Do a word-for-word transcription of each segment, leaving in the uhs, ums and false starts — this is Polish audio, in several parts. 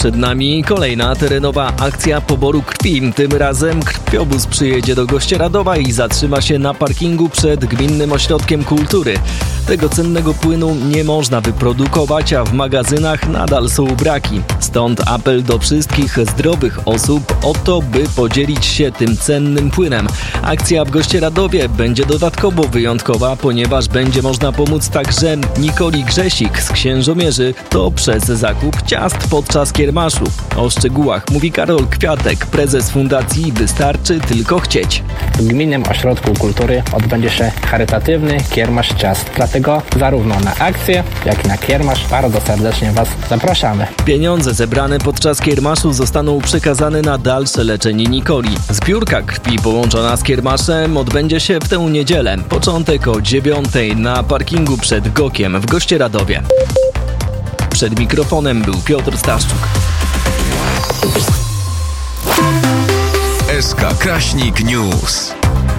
Przed nami kolejna terenowa akcja poboru krwi. Tym razem krwiobóz przyjedzie do Gościeradowa i zatrzyma się na parkingu przed Gminnym Ośrodkiem Kultury. Tego cennego płynu nie można wyprodukować, a w magazynach nadal są braki. Stąd apel do wszystkich zdrowych osób o to, by podzielić się tym cennym płynem. Akcja w Gościeradowie będzie dodatkowo wyjątkowa, ponieważ będzie można pomóc także Nikoli Grzesik z Księżomierzy, to przez zakup ciast podczas kiermaszu. O szczegółach mówi Karol Kwiatek, prezes fundacji Wystarczy Tylko Chcieć. W Gminnym Ośrodku Kultury odbędzie się charytatywny kiermasz ciast. Dlatego zarówno na akcję, jak i na kiermasz bardzo serdecznie Was zapraszamy. Pieniądze zebrane podczas kiermaszu zostaną przekazane na dalsze leczenie Nikoli. Zbiórka krwi połączona z kiermaszem odbędzie się w tę niedzielę. Początek o dziewiątej na parkingu przed Gokiem w Gościeradowie. Przed mikrofonem był Piotr Staszczuk. S K Kraśnik News.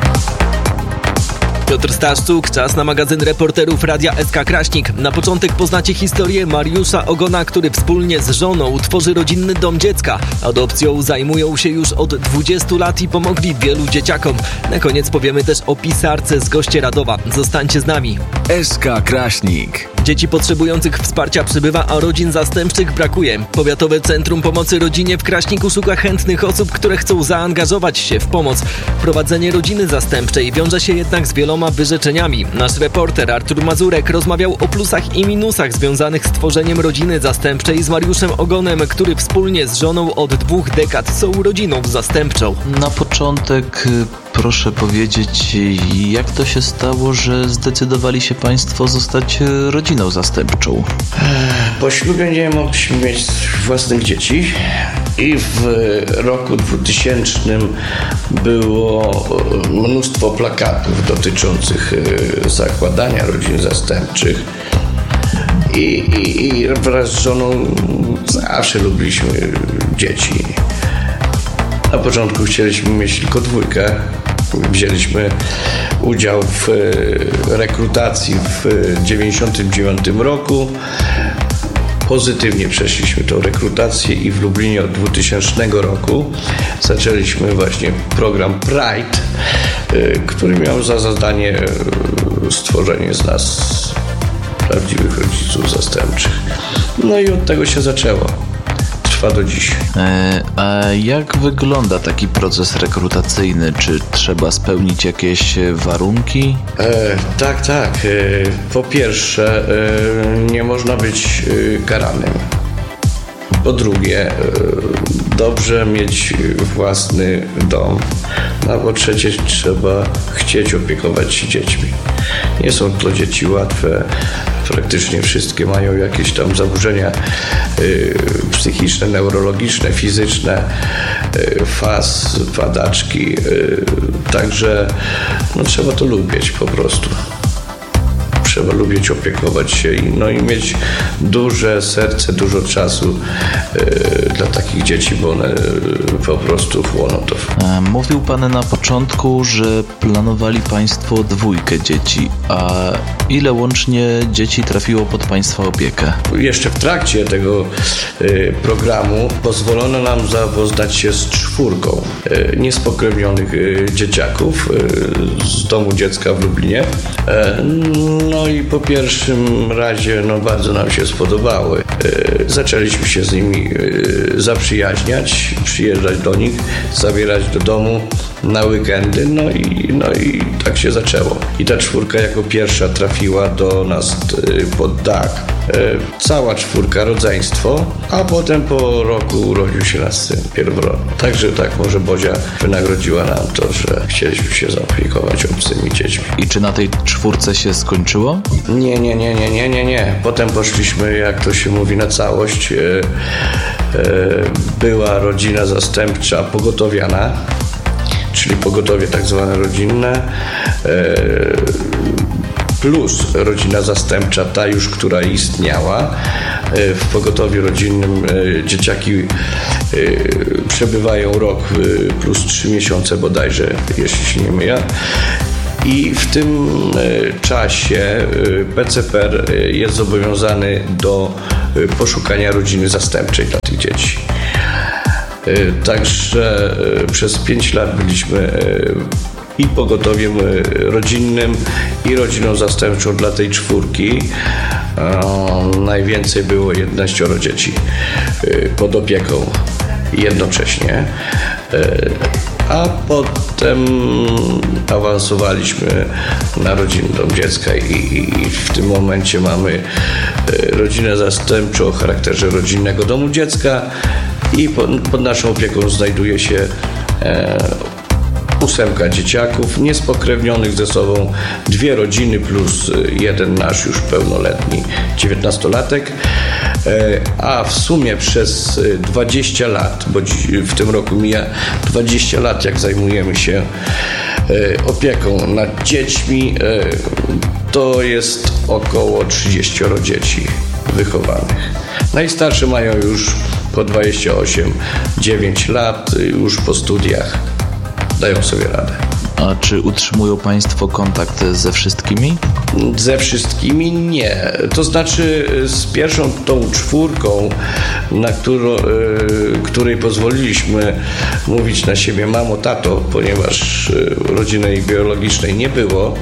Piotr Staszczuk, czas na magazyn reporterów Radia S K Kraśnik. Na początek poznacie historię Mariusza Ogona, który wspólnie z żoną tworzy rodzinny dom dziecka. Adopcją zajmują się już od dwudziestu lat i pomogli wielu dzieciakom. Na koniec powiemy też o pisarce z Gościeradowa. Zostańcie z nami. S K Kraśnik. Dzieci potrzebujących wsparcia przybywa, a rodzin zastępczych brakuje. Powiatowe Centrum Pomocy Rodzinie w Kraśniku szuka chętnych osób, które chcą zaangażować się w pomoc. Prowadzenie rodziny zastępczej wiąże się jednak z wieloma wyrzeczeniami. Nasz reporter Artur Mazurek rozmawiał o plusach i minusach związanych z tworzeniem rodziny zastępczej z Mariuszem Ogonem, który wspólnie z żoną od dwóch dekad są rodziną zastępczą. Na początek proszę powiedzieć, jak to się stało, że zdecydowali się Państwo zostać rodziną zastępczą? Po ślubie nie mogliśmy mieć własnych dzieci i w roku dwutysięcznym było mnóstwo plakatów dotyczących zakładania rodzin zastępczych. I, i, i wraz z żoną zawsze lubiliśmy dzieci. Na początku chcieliśmy mieć tylko dwójkę. Wzięliśmy udział w rekrutacji w dziewięćdziesiątym dziewiątym roku. Pozytywnie przeszliśmy tą rekrutację i w Lublinie od dwutysięcznego roku zaczęliśmy właśnie program Pride, który miał za zadanie stworzenie z nas prawdziwych rodziców zastępczych. No i od tego się zaczęło. Trwa do dziś. E, a jak wygląda taki proces rekrutacyjny? Czy trzeba spełnić jakieś warunki? E, tak, tak. E, po pierwsze, e, nie można być e, karanym. Po drugie, e, dobrze mieć własny dom. A po trzecie, trzeba chcieć opiekować się dziećmi. Nie są to dzieci łatwe. Praktycznie wszystkie mają jakieś tam zaburzenia y, psychiczne, neurologiczne, fizyczne, y, faz, padaczki. Y, także no, trzeba to lubić po prostu. Trzeba lubić opiekować się i, no, i mieć duże serce, dużo czasu y, dla takich dzieci, bo one y, po prostu chłoną to. Mówił Pan na początku, że planowali Państwo dwójkę dzieci, a ile łącznie dzieci trafiło pod Państwa opiekę? Jeszcze w trakcie tego y, programu pozwolono nam zapoznać się z czwórką y, niespokrewnionych y, dzieciaków y, z domu dziecka w Lublinie. Y, no i po pierwszym razie no, bardzo nam się spodobały. Y, zaczęliśmy się z nimi y, zaprzyjaźniać, przyjeżdżać do nich, zabierać do domu na weekendy, no i, no i tak się zaczęło. I ta czwórka jako pierwsza trafiła do nas y, pod dach. Y, cała czwórka, rodzeństwo, a potem po roku urodził się nasz syn pierworodny. Także tak może Bozia wynagrodziła nam to, że chcieliśmy się zaopiekować obcymi dziećmi. I czy na tej czwórce się skończyło? Nie, nie, nie, nie, nie, nie, nie. Potem poszliśmy, jak to się mówi, na całość. Y, y, była rodzina zastępcza pogotowiana, czyli pogotowie tak zwane rodzinne, plus rodzina zastępcza, ta już, która istniała. W pogotowiu rodzinnym dzieciaki przebywają rok plus trzy miesiące bodajże, jeśli się nie mylę. I w tym czasie P C P R jest zobowiązany do poszukania rodziny zastępczej dla tych dzieci. Także przez pięć lat byliśmy i pogotowiem rodzinnym, i rodziną zastępczą dla tej czwórki. Najwięcej było jedenaścioro dzieci pod opieką jednocześnie. A potem awansowaliśmy na rodzinny dom dziecka i, i w tym momencie mamy rodzinę zastępczą o charakterze rodzinnego domu dziecka i pod, pod naszą opieką znajduje się e, ósemka dzieciaków niespokrewnionych ze sobą, dwie rodziny plus jeden nasz już pełnoletni dziewiętnastolatek, a w sumie przez dwadzieścia lat, bo w tym roku mija dwadzieścia lat, jak zajmujemy się opieką nad dziećmi, to jest około trzydzieścioro dzieci wychowanych. Najstarsze mają już po dwadzieścia osiem, dziewięć lat, już po studiach dają sobie radę. A czy utrzymują Państwo kontakt ze wszystkimi? Ze wszystkimi nie. To znaczy z pierwszą tą czwórką, na którą, y, której pozwoliliśmy mówić na siebie mamo, tato, ponieważ y, rodziny ich biologicznej nie było.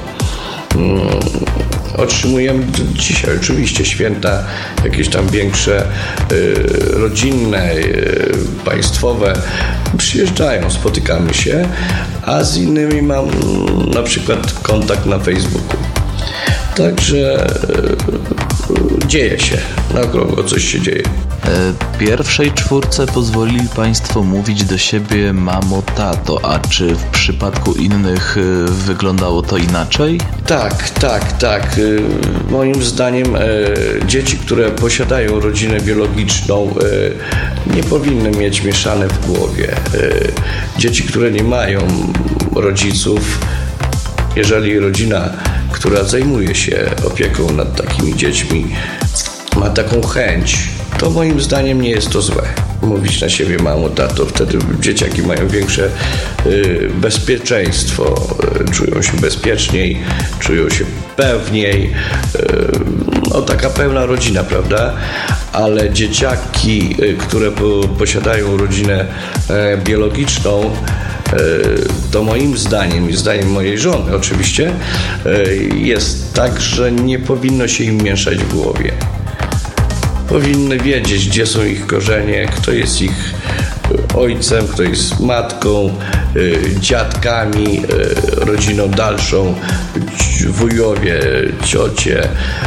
Y, otrzymujemy dzisiaj oczywiście święta jakieś tam większe, y, rodzinne, y, państwowe. Przyjeżdżają, spotykamy się, a z innymi mam na przykład kontakt na Facebooku. Także y, dzieje się, na okrągło coś się dzieje. Pierwszej czwórce pozwolili Państwo mówić do siebie mamo, tato, a czy w przypadku innych wyglądało to inaczej? Tak, tak, tak. Moim zdaniem dzieci, które posiadają rodzinę biologiczną, nie powinny mieć mieszane w głowie. Dzieci, które nie mają rodziców, jeżeli rodzina, która zajmuje się opieką nad takimi dziećmi, ma taką chęć, to moim zdaniem nie jest to złe. Mówić na siebie mamo, tato, wtedy dzieciaki mają większe y, bezpieczeństwo, y, czują się bezpieczniej, czują się pewniej. Y, no taka pełna rodzina, prawda? Ale dzieciaki, y, które po, posiadają rodzinę y, biologiczną, to moim zdaniem i zdaniem mojej żony oczywiście jest tak, że nie powinno się im mieszać w głowie. Powinny wiedzieć, gdzie są ich korzenie, kto jest ich ojcem, kto jest matką, dziadkami, rodziną dalszą, wujowie, ciocie.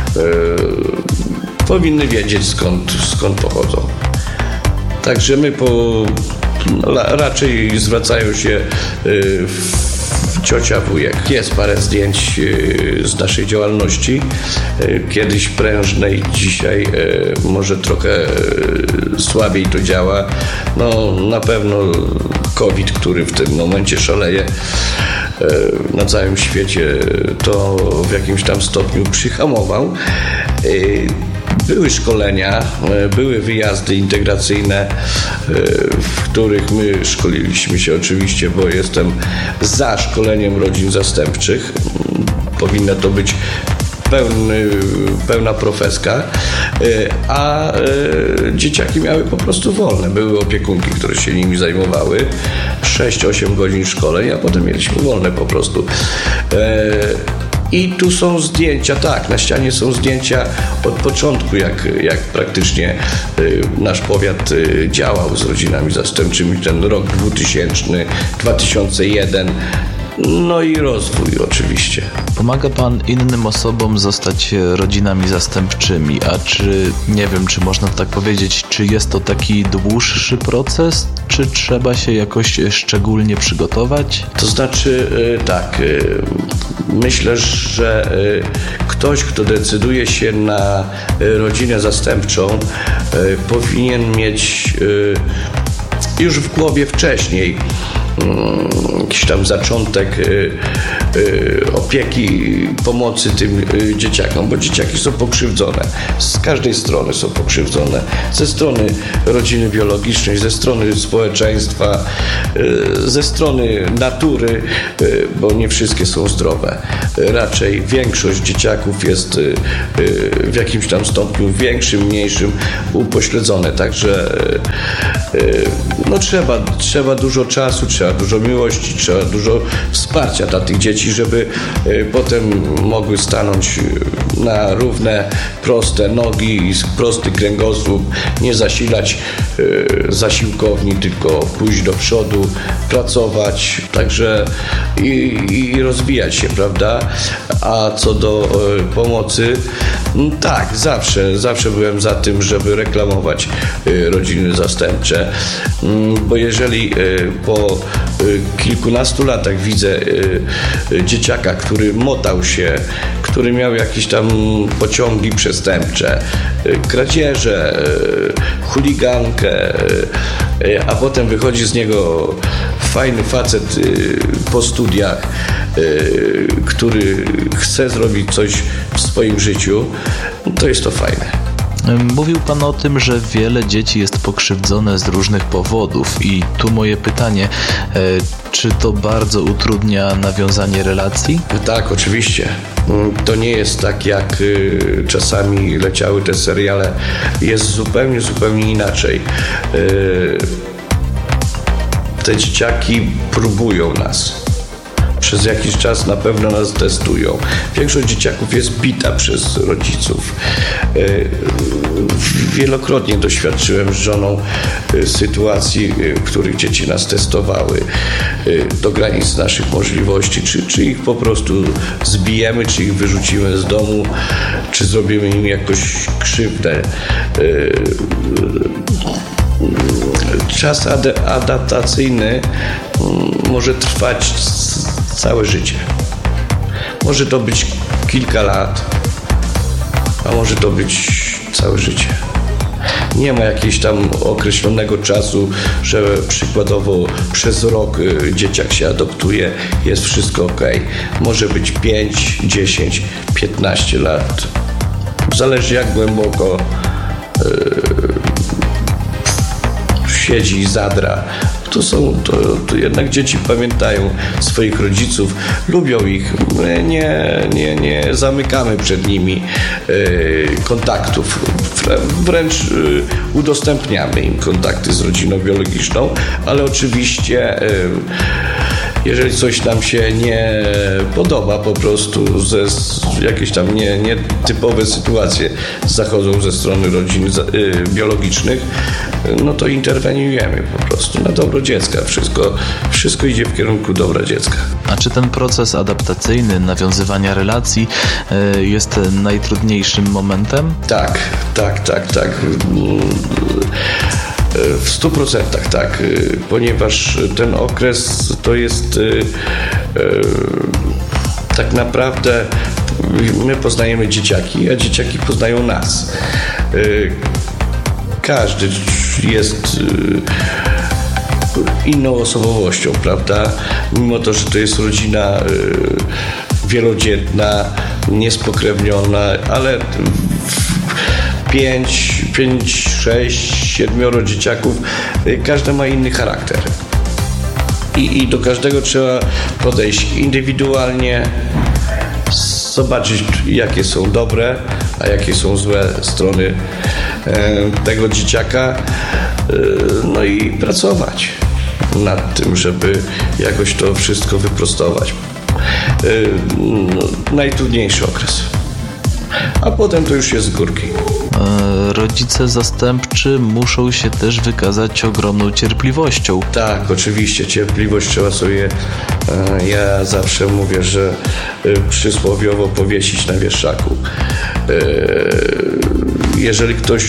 Powinny wiedzieć, skąd, skąd pochodzą. Także my po raczej zwracają się y, ciocia, wujek. Jest parę zdjęć y, z naszej działalności, y, kiedyś prężnej, dzisiaj y, może trochę y, słabiej to działa. No na pewno COVID, który w tym momencie szaleje y, na całym świecie, to w jakimś tam stopniu przyhamował. Y, Były szkolenia, były wyjazdy integracyjne, w których my szkoliliśmy się oczywiście, bo jestem za szkoleniem rodzin zastępczych. Powinna to być pełny, pełna profeska, a dzieciaki miały po prostu wolne. Były opiekunki, które się nimi zajmowały. sześć osiem godzin szkoleń, a potem mieliśmy wolne po prostu. I tu są zdjęcia, tak, na ścianie są zdjęcia od początku, jak, jak praktycznie y, nasz powiat y, działał z rodzinami zastępczymi, ten rok dwutysięczny, dwa tysiące jeden, no i rozwój oczywiście. Pomaga Pan innym osobom zostać rodzinami zastępczymi, a czy, nie wiem, czy można tak powiedzieć, czy jest to taki dłuższy proces, czy trzeba się jakoś szczególnie przygotować? To znaczy y, tak, y, myślę, że y, ktoś, kto decyduje się na y, rodzinę zastępczą, y, powinien mieć y, już w głowie wcześniej jakiś tam zaczątek opieki, pomocy tym dzieciakom, bo dzieciaki są pokrzywdzone. Z każdej strony są pokrzywdzone. Ze strony rodziny biologicznej, ze strony społeczeństwa, ze strony natury, bo nie wszystkie są zdrowe. Raczej większość dzieciaków jest w jakimś tam stopniu większym, mniejszym upośledzone. Także no trzeba, trzeba dużo czasu, trzeba dużo miłości, trzeba dużo wsparcia dla tych dzieci, żeby potem mogły stanąć na równe, proste nogi i prosty kręgosłup, nie zasilać zasiłkowni, tylko pójść do przodu, pracować, także i, i rozwijać się, prawda? A co do pomocy, tak, zawsze, zawsze byłem za tym, żeby reklamować rodziny zastępcze, bo jeżeli po kilkunastu latach widzę dzieciaka, który motał się, który miał jakieś tam pociągi przestępcze, kradzieże, chuligankę, a potem wychodzi z niego fajny facet po studiach, który chce zrobić coś w swoim życiu, to jest to fajne. Mówił Pan o tym, że wiele dzieci jest pokrzywdzone z różnych powodów i tu moje pytanie, czy to bardzo utrudnia nawiązanie relacji? Tak, oczywiście. To nie jest tak, jak czasami leciały te seriale. Jest zupełnie, zupełnie inaczej. Te dzieciaki próbują nas. Przez jakiś czas na pewno nas testują. Większość dzieciaków jest bita przez rodziców. Wielokrotnie doświadczyłem z żoną sytuacji, w których dzieci nas testowały do granic naszych możliwości, czy, czy ich po prostu zbijemy, czy ich wyrzucimy z domu, czy zrobimy im jakoś krzywdę. Czas ad- adaptacyjny może trwać całe życie. Może to być kilka lat, a może to być całe życie. Nie ma jakiegoś tam określonego czasu, że przykładowo przez rok dzieciak się adoptuje, jest wszystko ok. Może być pięć, dziesięć, piętnaście lat. Zależy jak głęboko yy, siedzi i zadra. To są, to, to jednak dzieci pamiętają swoich rodziców, lubią ich. My nie, nie, nie zamykamy przed nimi y, kontaktów. Wręcz y, udostępniamy im kontakty z rodziną biologiczną, ale oczywiście y, jeżeli coś nam się nie podoba, po prostu ze, jakieś tam nie, nietypowe sytuacje zachodzą ze strony rodzin y, biologicznych, no to interweniujemy po prostu na dobro dziecka. Wszystko, wszystko idzie w kierunku dobra dziecka. A czy ten proces adaptacyjny, nawiązywania relacji y, jest najtrudniejszym momentem? Tak, tak, tak, tak. W stu procentach tak, ponieważ ten okres to jest tak naprawdę my poznajemy dzieciaki, a dzieciaki poznają nas. Każdy jest inną osobowością, prawda? Mimo to, że to jest rodzina wielodzietna, niespokrewniona, ale pięć, pięć, sześć, siedmioro dzieciaków, każdy ma inny charakter. I, i do każdego trzeba podejść indywidualnie, zobaczyć jakie są dobre, a jakie są złe strony e, tego dzieciaka, e, no i pracować nad tym, żeby jakoś to wszystko wyprostować. E, no, najtrudniejszy okres. A potem to już jest z górki. Rodzice zastępczy muszą się też wykazać ogromną cierpliwością. Tak, oczywiście, cierpliwość trzeba sobie, ja zawsze mówię, że przysłowiowo powiesić na wieszaku. Jeżeli ktoś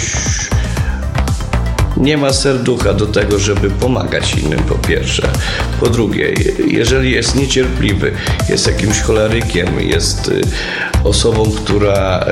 nie ma serducha do tego, żeby pomagać innym, po pierwsze. Po drugie, jeżeli jest niecierpliwy, jest jakimś cholerykiem, jest osobą, która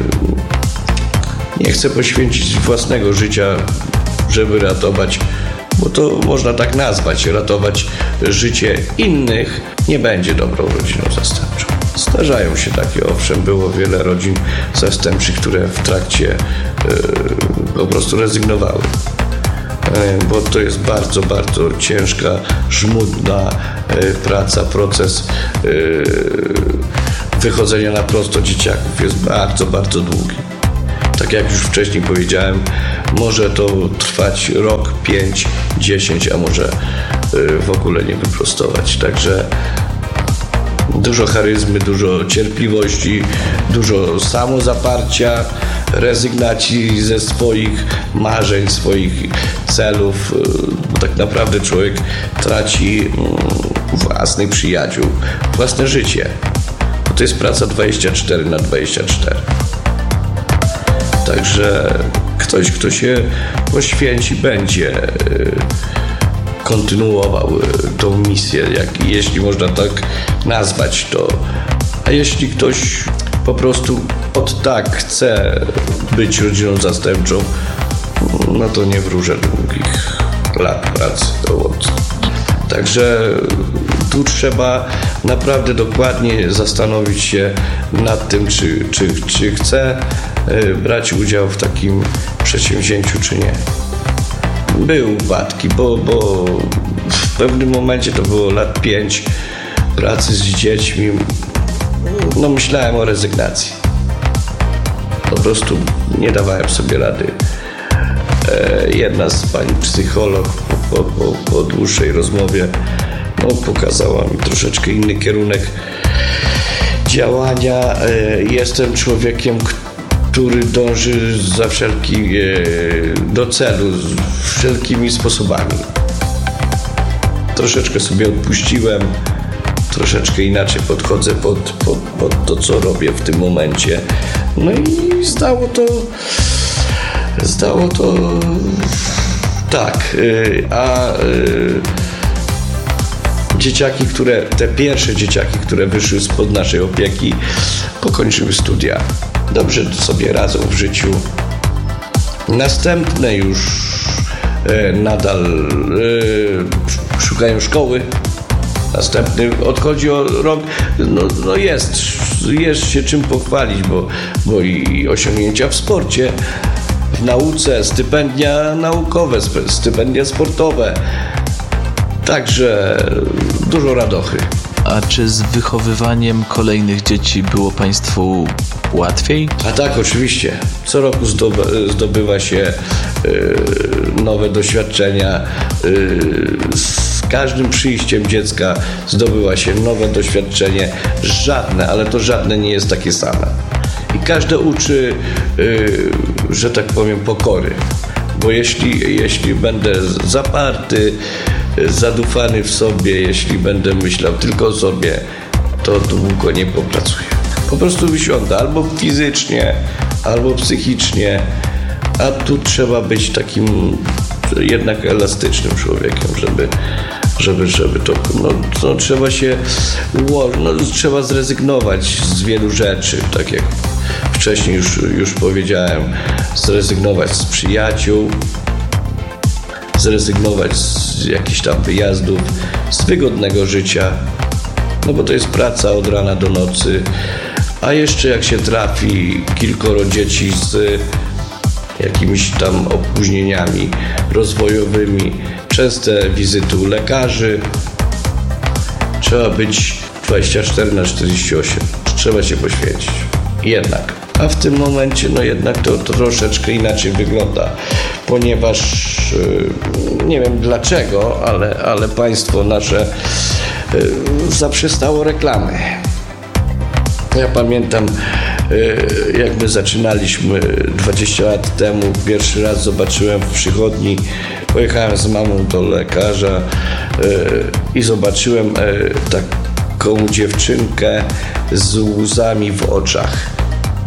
nie chce poświęcić własnego życia, żeby ratować bo to można tak nazwać, ratować życie innych, nie będzie dobrą rodziną zastępczą. Zdarzają się takie, owszem, było wiele rodzin zastępczych, które w trakcie yy, po prostu rezygnowały. Yy, bo to jest bardzo, bardzo ciężka, żmudna yy, praca, proces yy, wychodzenia na prosto dzieciaków jest bardzo, bardzo długi. Tak jak już wcześniej powiedziałem, może to trwać rok, pięć, dziesięć, a może yy, w ogóle nie wyprostować. Także dużo charyzmy, dużo cierpliwości, dużo samozaparcia, rezygnacji ze swoich marzeń, swoich celów. Tak naprawdę człowiek traci własnych przyjaciół, własne życie. To jest praca dwadzieścia cztery na dwadzieścia cztery. Także ktoś, kto się poświęci, będzie kontynuował tą misję, jak, jeśli można tak nazwać to. A jeśli ktoś po prostu od tak chce być rodziną zastępczą, no to nie wróżę długich lat pracy dowódcy. Także tu trzeba naprawdę dokładnie zastanowić się nad tym, czy, czy, czy chce brać udział w takim przedsięwzięciu, czy nie. Były upadki, bo, bo w pewnym momencie, to było lat pięć pracy z dziećmi, no myślałem o rezygnacji. Po prostu nie dawałem sobie rady. E, jedna z pań psycholog po, po, po dłuższej rozmowie no, pokazała mi troszeczkę inny kierunek działania. E, jestem człowiekiem, który dąży za wszelki, e, do celu wszelkimi sposobami. Troszeczkę sobie odpuściłem, troszeczkę inaczej podchodzę pod, pod, pod to, co robię w tym momencie. No i zdało to, zdało to tak, e, a e, dzieciaki, które, te pierwsze dzieciaki, które wyszły spod naszej opieki, pokończyły studia. Dobrze sobie radzą w życiu. Następne już e, nadal e, szukają szkoły. Następny odchodzi o rok. No, no jest, jest się czym pochwalić, bo, bo i osiągnięcia w sporcie, w nauce, stypendia naukowe, stypendia sportowe. Także dużo radochy. A czy z wychowywaniem kolejnych dzieci było Państwu łatwiej? A tak, oczywiście. Co roku zdobywa, zdobywa się yy, nowe doświadczenia. Yy, z każdym przyjściem dziecka zdobywa się nowe doświadczenie. Żadne, ale to żadne nie jest takie same. I każde uczy, yy, że tak powiem, pokory. Bo jeśli, jeśli będę zaparty, zadufany w sobie, jeśli będę myślał tylko o sobie, to długo nie popracuję. Po prostu wysiądę albo fizycznie, albo psychicznie, a tu trzeba być takim jednak elastycznym człowiekiem, żeby, żeby, żeby to, no, no trzeba się, no, trzeba zrezygnować z wielu rzeczy, tak jak wcześniej już, już powiedziałem, zrezygnować z przyjaciół, zrezygnować z jakichś tam wyjazdów, z wygodnego życia, no bo to jest praca od rana do nocy, a jeszcze jak się trafi kilkoro dzieci z jakimiś tam opóźnieniami rozwojowymi, częste wizyty u lekarzy, trzeba być dwadzieścia cztery na czterdzieści osiem, trzeba się poświęcić, jednak. A w tym momencie, no jednak to, to troszeczkę inaczej wygląda, ponieważ nie wiem dlaczego, ale, ale państwo nasze zaprzestało reklamy. Ja pamiętam, jak my zaczynaliśmy dwadzieścia lat temu, pierwszy raz zobaczyłem w przychodni, pojechałem z mamą do lekarza i zobaczyłem taką dziewczynkę z łzami w oczach.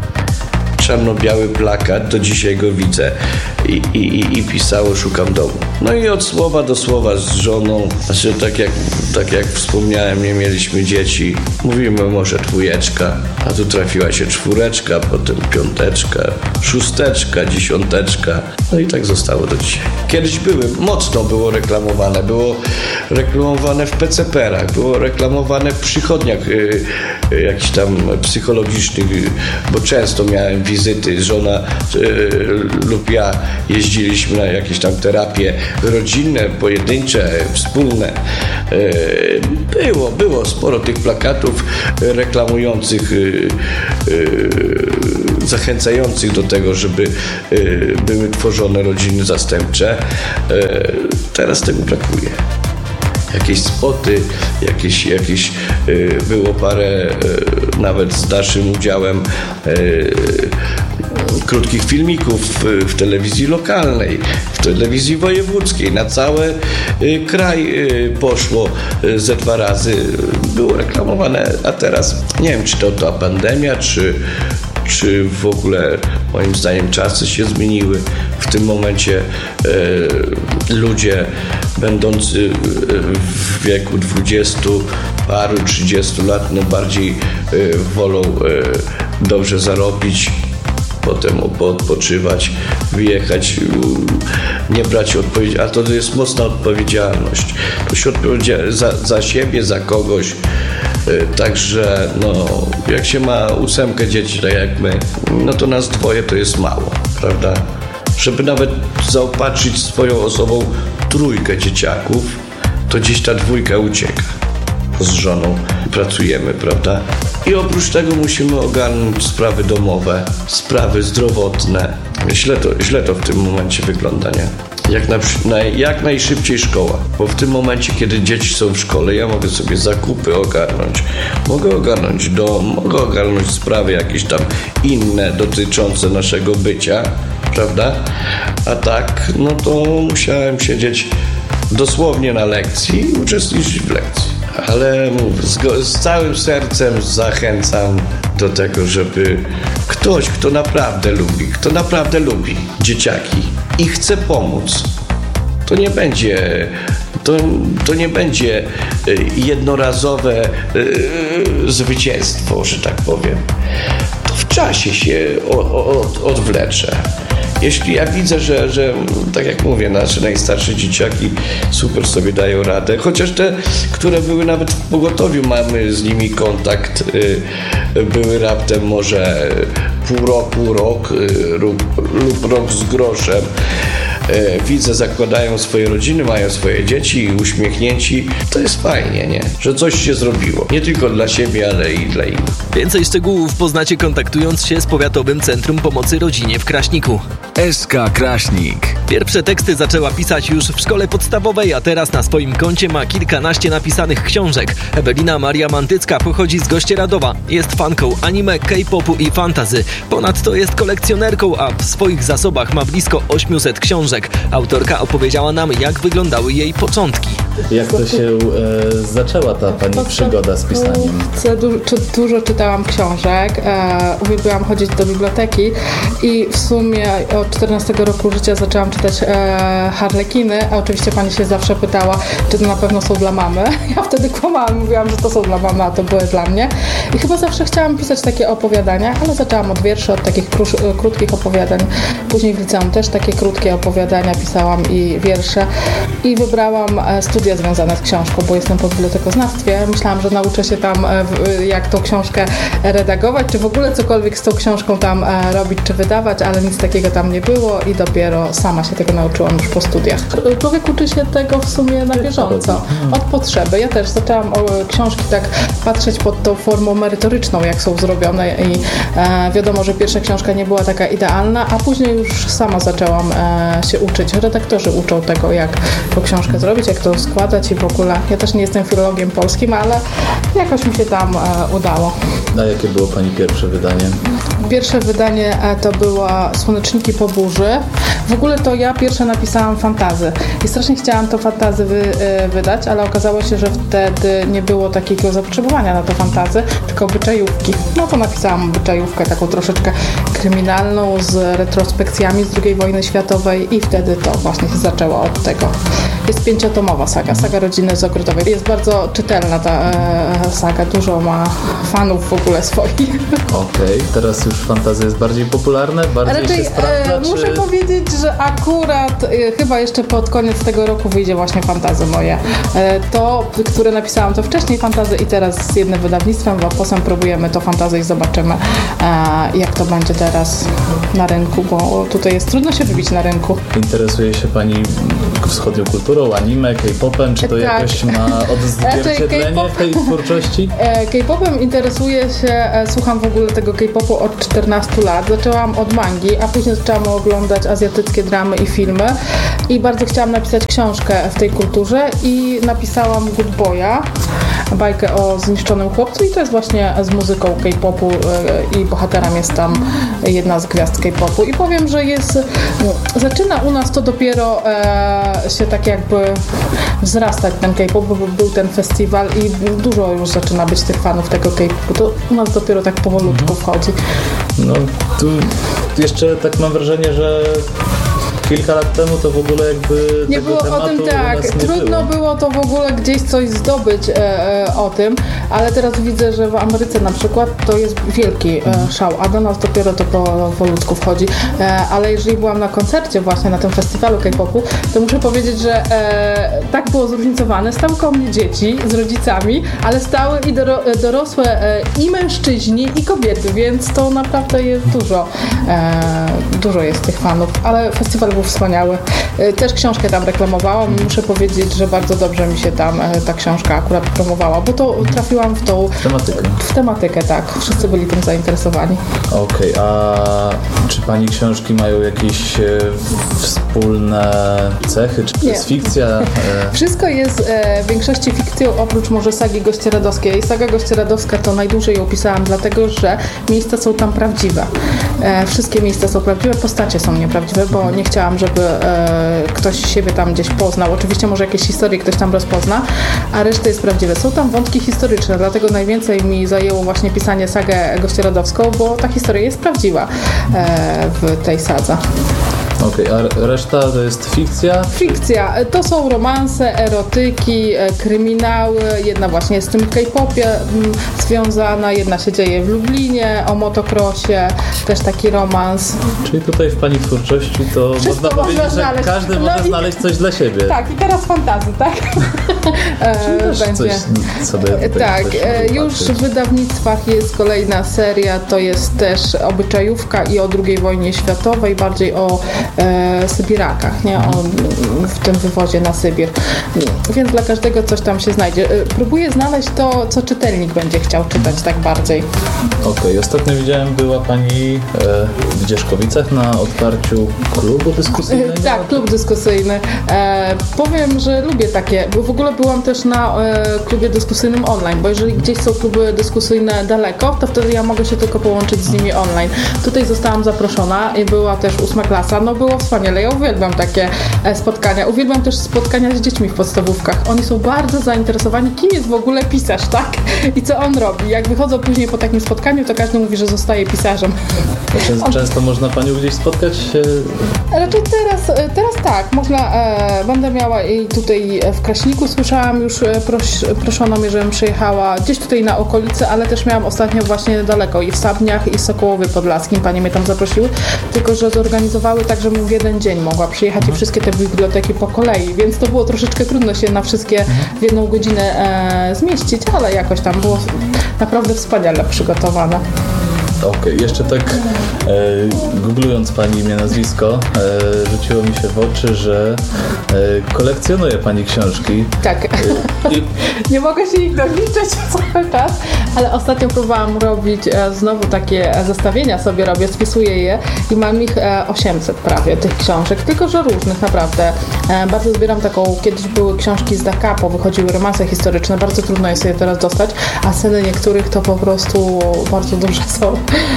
Czarno-biały plakat, do dzisiaj go widzę i, i, i pisało: szukam domu. No i od słowa do słowa z żoną, znaczy tak jak, tak jak wspomniałem, nie mieliśmy dzieci. Mówimy może dwójeczka, a tu trafiła się czwóreczka, potem piąteczka, szósteczka, dziesiąteczka. No i tak zostało do dzisiaj. Kiedyś były, mocno było reklamowane, było reklamowane w P C P erach, było reklamowane w przychodniach y, y, jakichś tam psychologicznych, y, bo często miałem wizyty, żona y, lub ja jeździliśmy na jakieś tam terapie rodzinne, pojedyncze, wspólne. Y, było, było sporo tych plakatów reklamujących, y, y, zachęcających do tego, żeby y, były tworzone rodziny zastępcze. Y, teraz tego brakuje. Jakieś spoty, jakieś, jakieś y, było parę y, nawet z naszym udziałem y, krótkich filmików w, w telewizji lokalnej, w telewizji wojewódzkiej, na cały y, kraj y, poszło y, ze dwa razy, było reklamowane, a teraz nie wiem, czy to ta pandemia, czy czy w ogóle moim zdaniem czasy się zmieniły. W tym momencie e, ludzie będący w wieku dwudziestu paru, trzydziestu lat no bardziej e, wolą e, dobrze zarobić, potem odpoczywać, wyjechać, nie brać odpowiedzialności, a to jest mocna odpowiedzialność. To się odpowiedzialność za, za siebie, za kogoś. Także no, jak się ma ósemkę dzieci, tak jak my, no to nas dwoje to jest mało, prawda? Żeby nawet zaopatrzyć swoją osobą trójkę dzieciaków, to gdzieś ta dwójka ucieka. Z żoną pracujemy, prawda? I oprócz tego musimy ogarnąć sprawy domowe, sprawy zdrowotne. Źle to, źle to w tym momencie wygląda, nie? Jak, na, na, jak najszybciej szkoła, bo w tym momencie, kiedy dzieci są w szkole, ja mogę sobie zakupy ogarnąć, mogę ogarnąć dom, mogę ogarnąć sprawy jakieś tam inne dotyczące naszego bycia, prawda? A tak, no to musiałem siedzieć dosłownie na lekcji i uczestniczyć w lekcji. Ale mów, z, z całym sercem zachęcam do tego, żeby ktoś, kto naprawdę lubi, kto naprawdę lubi dzieciaki i chce pomóc, to nie będzie, to, to nie będzie jednorazowe yy, zwycięstwo, że tak powiem. To w czasie się od, odwlecze. Jeśli ja widzę, że, że tak jak mówię, nasze najstarsze dzieciaki super sobie dają radę, chociaż te, które były nawet w pogotowiu, mamy z nimi kontakt, y, były raptem może pół roku, rok y, lub, lub rok z groszem. Y, widzę, zakładają swoje rodziny, mają swoje dzieci, uśmiechnięci. To jest fajnie, nie? Że coś się zrobiło. Nie tylko dla siebie, ale i dla innych. Więcej szczegółów poznacie kontaktując się z Powiatowym Centrum Pomocy Rodzinie w Kraśniku. S K Kraśnik. Pierwsze teksty zaczęła pisać już w szkole podstawowej, a teraz na swoim koncie ma kilkanaście napisanych książek. Ewelina Maria Mantycka pochodzi z Gościeradowa. Jest fanką anime, K-popu i fantasy. Ponadto jest kolekcjonerką, a w swoich zasobach ma blisko osiemset książek. Autorka opowiedziała nam, jak wyglądały jej początki. Jak to się e, zaczęła ta pani przygoda z pisaniem? Du- dużo czytałam książek, e, uwielbiałam chodzić do biblioteki i w sumie od czternastego roku życia zaczęłam czytać e, Harlekiny, a oczywiście pani się zawsze pytała, czy to na pewno są dla mamy. Ja wtedy kłamałam, mówiłam, że to są dla mamy, a to były dla mnie. I chyba zawsze chciałam pisać takie opowiadania, ale zaczęłam od wierszy, od takich krusz, krótkich opowiadań. Później w liceum też takie krótkie opowiadania pisałam i wiersze. I wybrałam studia związane z książką, bo jestem po bibliotekoznawstwie. Myślałam, że nauczę się tam, jak tą książkę redagować, czy w ogóle cokolwiek z tą książką tam robić, czy wydawać, ale nic takiego tam nie było i dopiero sama się tego nauczyłam już po studiach. Człowiek uczy się tego w sumie na bieżąco, od potrzeby. Ja też zaczęłam książki tak patrzeć pod tą formą merytoryczną, jak są zrobione i e, wiadomo, że pierwsza książka nie była taka idealna, a później już sama zaczęłam e, się uczyć. Redaktorzy uczą tego, jak tą książkę zrobić, jak to składać i w ogóle. Ja też nie jestem filologiem polskim, ale jakoś mi się tam e, udało. A jakie było Pani pierwsze wydanie? Pierwsze wydanie e, to było Słoneczniki po burzy. W ogóle to ja pierwsze napisałam fantazy i strasznie chciałam to fantazy wy, e, wydać, ale okazało się, że wtedy nie było takiego zapotrzebowania na to fantazy, tylko obyczajówki. No to napisałam obyczajówkę taką troszeczkę kryminalną z retrospekcjami z drugiej wojny światowej i wtedy to właśnie się zaczęło od tego. Jest pięciotomowa saga, saga rodziny z Ogrodowej. Jest bardzo czytelna ta e, saga, dużo ma fanów w ogóle swoich. Okej, okay. Teraz już fantazja jest bardziej popularne, bardziej raczej, się sprawdza, e, czy... Muszę powiedzieć, że akurat e, chyba jeszcze pod koniec tego roku wyjdzie właśnie fantazy moje. E, to, które napisałam to wcześniej fantazy i teraz z jednym wydawnictwem, w Aposem próbujemy to fantazy i zobaczymy e, jak to będzie teraz na rynku, bo tutaj jest trudno się wybić na rynku. Interesuje się Pani wschodnią kulturą, anime, K-popem? Czy to tak. jakoś ma odzwierciedlenie w tej twórczości? K-popem interesuję się, słucham w ogóle tego K-popu od czternastu lat. Zaczęłam od mangi, a później zaczęłam oglądać azjatyckie dramy i filmy i bardzo chciałam napisać książkę w tej kulturze i napisałam Good Boya, bajkę o zniszczonym chłopcu i to jest właśnie z muzyką K-popu i bohaterem jest tam jedna z gwiazd K-popu i powiem, że jest, zaczyna u nas to dopiero e, się tak jakby wzrastać ten K-pop, bo był ten festiwal i dużo już zaczyna być tych fanów tego K-popu, to u nas dopiero tak powolutku wchodzi. No tu jeszcze tak mam wrażenie, że kilka lat temu to w ogóle jakby nie tego było o tym tak, trudno było. było to w ogóle gdzieś coś zdobyć e, e, o tym, ale teraz widzę, że w Ameryce na przykład to jest wielki e, szał, a do nas dopiero to powolutku wchodzi, e, ale jeżeli byłam na koncercie właśnie na tym festiwalu K-popu, to muszę powiedzieć, że e, tak było zróżnicowane, stały koło mnie dzieci z rodzicami, ale stały i doro, dorosłe e, i mężczyźni i kobiety, więc to naprawdę jest dużo e, dużo jest tych fanów, ale festiwal był wspaniały. Też książkę tam reklamowałam i muszę powiedzieć, że bardzo dobrze mi się tam ta książka akurat promowała, bo to trafiłam w tą tematykę. W tematykę, tak. Wszyscy byli tym zainteresowani. Okej, okay, a czy Pani książki mają jakieś e, wspólne cechy? Czy to jest fikcja? E... Wszystko jest e, w większości fikcją, oprócz może sagi Gościeradowskiej. Saga Gościeradowska to najdłużej ją opisałam, dlatego że miejsca są tam prawdziwe. E, wszystkie miejsca są prawdziwe, postacie są nieprawdziwe, bo nie chciałam, żeby e, ktoś siebie tam gdzieś poznał. Oczywiście może jakieś historie ktoś tam rozpozna, a reszta jest prawdziwe. Są tam wątki historyczne, dlatego najwięcej mi zajęło właśnie pisanie sagę Gościeradowską, bo ta historia jest prawdziwa e, w tej sadze. Okej, okay, a reszta to jest fikcja? Fikcja. To są romanse, erotyki, kryminały. Jedna właśnie jest w tym K-popie związana, jedna się dzieje w Lublinie, o motocrossie, też taki romans. Czyli tutaj w Pani twórczości to wszystko można powiedzieć, można że znaleźć. każdy no może i... znaleźć coś dla siebie. Tak, i teraz fantazy, tak? Czyli też będzie. Coś sobie tak, już w wydawnictwach jest kolejna seria, to jest też obyczajówka i o drugiej wojnie światowej, bardziej o e, Sybirakach, nie? O, w tym wywozie na Sybir. Więc dla każdego coś tam się znajdzie. Próbuję znaleźć to, co czytelnik będzie chciał czytać tak bardziej. Okej, okay. Ostatnio widziałem, była Pani e, w Dzierzkowicach na otwarciu klubu dyskusyjnego. Tak, klub dyskusyjny. E, powiem, że lubię takie, bo w ogóle byłam też na e, klubie dyskusyjnym online, bo jeżeli gdzieś są kluby dyskusyjne daleko, to wtedy ja mogę się tylko połączyć z nimi online. Tutaj zostałam zaproszona i była też ósma klasa. No było wspaniale. Ja uwielbiam takie e, spotkania. Uwielbiam też spotkania z dziećmi w podstawówkach. Oni są bardzo zainteresowani, kim jest w ogóle pisarz, tak? I co on robi. Jak wychodzą później po takim spotkaniu, to każdy mówi, że zostaje pisarzem. Często, on... często można Panią gdzieś spotkać? Raczej teraz, teraz tak. Można, e, będę miała i tutaj w Kraśniku słyszałam już e, pros, proszono mnie, żebym przyjechała gdzieś tutaj na okolicy, ale też miałam ostatnio właśnie niedaleko i w Sabniach i w Sokołowie Podlaskim. Panie mnie tam zaprosiły, tylko że zorganizowały tak, żebym w jeden dzień mogła przyjechać i wszystkie te biblioteki po kolei, więc to było troszeczkę trudno się na wszystkie w jedną godzinę e, zmieścić, ale jakoś tam było naprawdę wspaniale przygotowane. Okej, okay. Jeszcze tak e, googlując pani imię, nazwisko, e, rzuciło mi się w oczy, że e, kolekcjonuje pani książki. Tak. E, i... Nie mogę się ich doliczyć cały czas, ale ostatnio próbowałam robić e, znowu takie zestawienia sobie robię, spisuję je i mam ich e, osiemset prawie tych książek, tylko że różnych naprawdę. E, bardzo zbieram taką, kiedyś były książki z Da Capo, wychodziły romanse historyczne, bardzo trudno jest je teraz dostać, a ceny niektórych to po prostu bardzo duże są.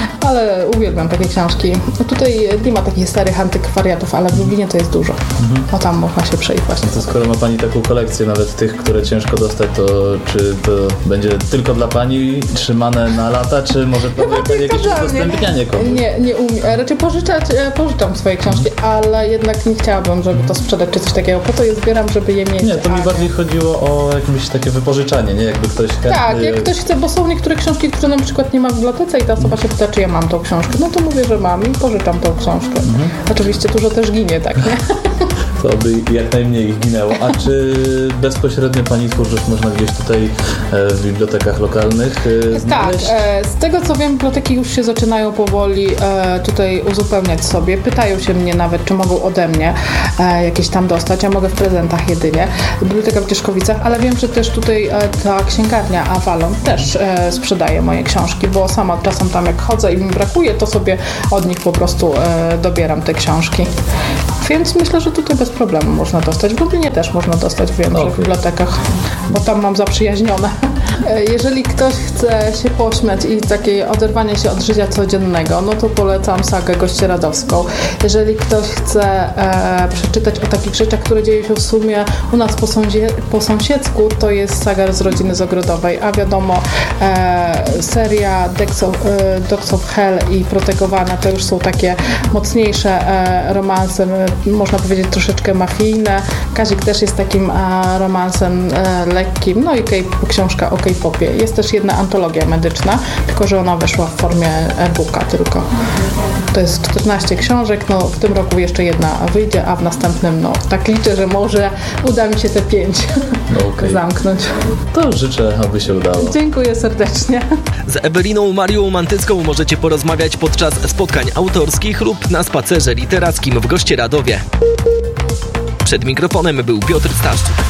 Ale uwielbiam takie książki. No tutaj nie ma takich starych antykwariatów, ale w Lublinie to jest dużo. Mhm. O tam można się przejść właśnie. To skoro ma pani taką kolekcję nawet tych, które ciężko dostać, to czy to będzie tylko dla pani trzymane na lata, czy może planuje pani jakieś udostępnianie komuś? Nie, nie umiem. Raczej pożyczać, pożyczam swoje książki, mhm. ale jednak nie chciałabym, żeby to sprzedać czy coś takiego. Po to je zbieram, żeby je mieć. Nie, to mi bardziej chodziło o jakieś takie wypożyczanie, nie? Jakby ktoś chętny... Tak, jak ktoś chce, bo są niektóre książki, które na przykład nie ma w bibliotece i ta osoba się pyta, czy ja mam tą książkę. No to mówię, że mam i pożyczam tą książkę. Mhm. Oczywiście dużo też ginie, tak, nie? To by jak najmniej ich ginęło. A czy bezpośrednio pani twórczość można gdzieś tutaj w bibliotekach lokalnych znaleźć? Tak, z tego co wiem, biblioteki już się zaczynają powoli tutaj uzupełniać sobie. Pytają się mnie nawet, czy mogą ode mnie jakieś tam dostać. Ja mogę w prezentach jedynie. Biblioteka w Dzierzkowicach, ale wiem, że też tutaj ta księgarnia Avalon też sprzedaje moje książki, bo sama czasem tam jak chodzę i mi brakuje, to sobie od nich po prostu dobieram te książki. Więc myślę, że tutaj bez problemu można dostać. W Lublinie też można dostać, wiem, okay. że w bibliotekach, bo tam mam zaprzyjaźnione. Jeżeli ktoś chce się pośmiać i takie oderwanie się od życia codziennego, no to polecam sagę Gościeradowską. Jeżeli ktoś chce e, przeczytać o takich rzeczach, które dzieją się w sumie u nas po, sądzie, po sąsiedzku, to jest saga z Rodziny Zogrodowej, a wiadomo e, seria Dogs of, e, Dogs of Hell i Protegowana to już są takie mocniejsze e, romanse, można powiedzieć troszeczkę mafijne. Kazik też jest takim e, romansem e, lekkim, no i K- książka o K-popie. Jest też jedna antologia medyczna, tylko że ona wyszła w formie e-booka tylko. To jest czternaście książek, no w tym roku jeszcze jedna wyjdzie, a w następnym, no tak liczę, że może uda mi się te pięć no okay. zamknąć. To życzę, aby się udało. Dziękuję serdecznie. Z Eweliną Marią Mantycką możecie porozmawiać podczas spotkań autorskich lub na spacerze literackim w Gościeradowie. Przed mikrofonem był Piotr Staszczyk.